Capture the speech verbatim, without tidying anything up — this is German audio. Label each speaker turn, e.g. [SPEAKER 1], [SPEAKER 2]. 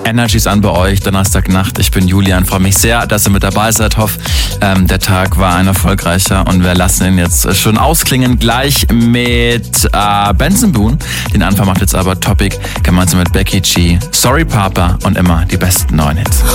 [SPEAKER 1] Energies an bei euch, Donnerstagnacht. Ich bin Julian, freue mich sehr, dass ihr mit dabei seid. Hoffe, ähm, der Tag war ein erfolgreicher und wir lassen ihn jetzt schon ausklingen. Gleich mit äh, Benson Boone. Den Anfang macht jetzt aber Topic gemeinsam mit Becky G. Sorry Papa und immer die besten neuen Hits.